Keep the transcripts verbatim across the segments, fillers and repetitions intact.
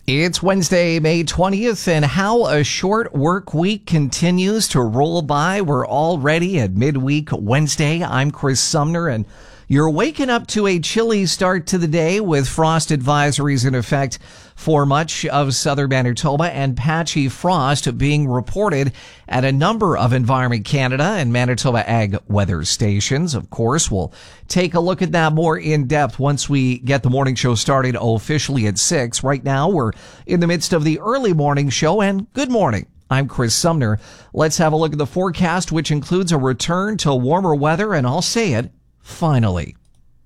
It's Wednesday, May twentieth, and how a short work week continues to roll by. We're already at midweek Wednesday. I'm Chris Sumner, and you're waking up to a chilly start to the day with frost advisories in effect for much of southern Manitoba and patchy frost being reported at a number of Environment Canada and Manitoba Ag weather stations. Of course, we'll take a look at that more in depth once we get the morning show started officially at six. Right now, we're in the midst of the early morning show, and good morning. I'm Chris Sumner. Let's have a look at the forecast, which includes a return to warmer weather, and I'll say it, finally.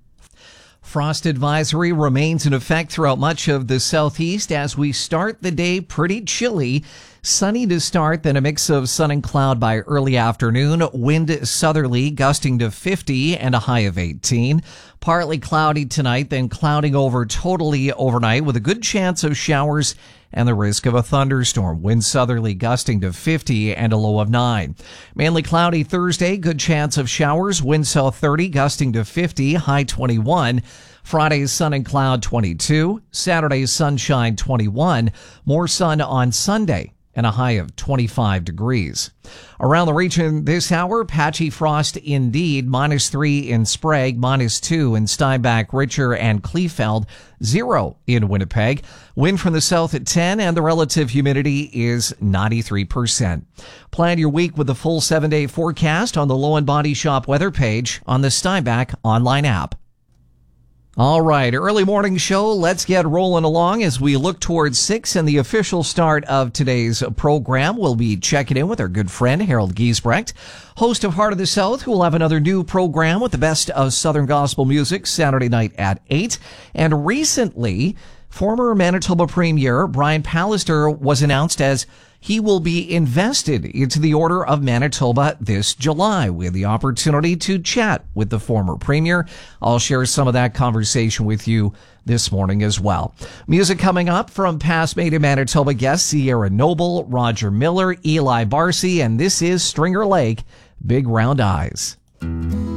Frost advisory remains in effect throughout much of the southeast as we start the day pretty chilly. Sunny to start, then a mix of sun and cloud by early afternoon. Wind southerly, gusting to fifty and a high of eighteen. Partly cloudy tonight, then clouding over totally overnight with a good chance of showers and the risk of a thunderstorm. Wind southerly gusting to fifty and a low of nine. Mainly cloudy Thursday, good chance of showers. Wind south thirty, gusting to fifty, high twenty-one. Friday's sun and cloud twenty-two. Saturday's sunshine twenty-one. More sun on Sunday and a high of twenty-five degrees. Around the region this hour, patchy frost indeed. Minus three in Sprague, minus two in Steinbach, Richer, and Kleefeld, zero in Winnipeg. Wind from the south at ten, and the relative humidity is ninety-three percent. Plan your week with the full seven-day forecast on the Low and Body Shop weather page on the Steinbach online app. All right, early morning show. Let's get rolling along as we look towards six and the official start of today's program. We'll be checking in with our good friend Harold Giesbrecht, host of Heart of the South, who will have another new program with the best of Southern gospel music Saturday night at eight. And recently, former Manitoba Premier Brian Pallister was announced as he will be invested into the Order of Manitoba this July. We had the opportunity to chat with the former premier. I'll share some of that conversation with you this morning as well. Music coming up from past Made in Manitoba guests Sierra Noble, Roger Miller, Eli Barcy, and this is Stringer Lake, Big Round Eyes.